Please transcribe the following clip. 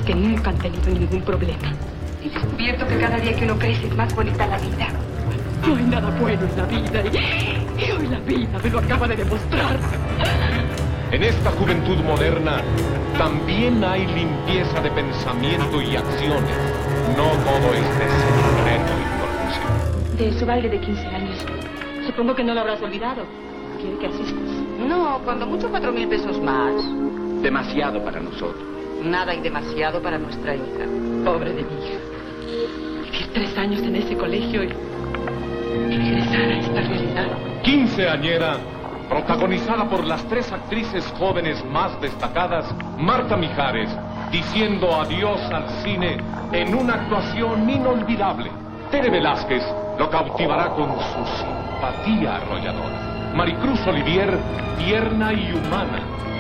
que nunca han tenido ningún problema. Y descubierto que cada día que uno crece es más bonita la vida. No hay nada bueno en la vida y hoy la vida me lo acaba de demostrar. En esta juventud moderna también hay limpieza de pensamiento y acciones. No todo es desenfreno y corrupción. De su baile de 15 años. Supongo que no lo habrás olvidado. Quiero que asistas. No, cuando mucho 4.000 pesos más. Demasiado para nosotros. Nada y demasiado para nuestra hija. Pobre de mi hija. Vivir 3 años en ese colegio y regresar a esta realidad. Quinceañera, protagonizada por las 3 actrices jóvenes más destacadas, Marta Mijares, diciendo adiós al cine en una actuación inolvidable. Tere Velázquez lo cautivará con su simpatía arrolladora. Maricruz Olivier, tierna y humana.